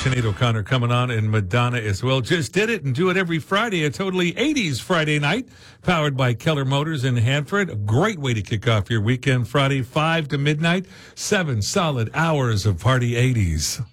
Sinead O'Connor coming on, and Madonna as well. Just did it and do it every Friday, a totally 80s Friday night, powered by Keller Motors in Hanford. A great way to kick off your weekend Friday, 5 to midnight, 7 solid hours of party 80s.